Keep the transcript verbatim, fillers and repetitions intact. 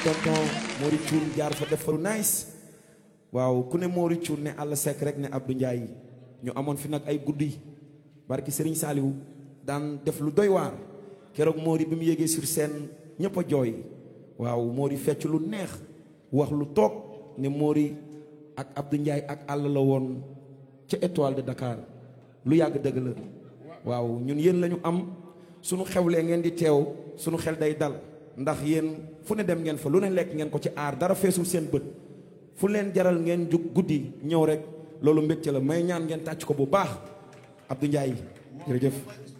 tonton Mori Thioune jaar fa def fa lu nice waaw ku ne Mori Thioune ne Alla Seck rek ne Abdou Ndiaye ñu amoon fi nag ay guddi barki Serigne Saliou daan def lu doy waar keroog Mori bi mu yéegee sur scène ñëpp a jooy waaw Mori fecc lu neex wax lu toog ne Mori ak Abdou Ndiaye ak Alla la woon ca étoile de Dakar lu yàgg dëgg la waaw ñun yéen lañu am sunu xewlee ngeen di teew sunu xel day dal ndax yéen fu ne dem ngeen fa lu ne lekk ngeen ko ci aar dara feesul seen bët fu leen jaral ngeen jug guddi ñëw rek loolu mbégte la may ñaan ngeen tàcc ko bu baax Abdou Ndiaye jërëjëf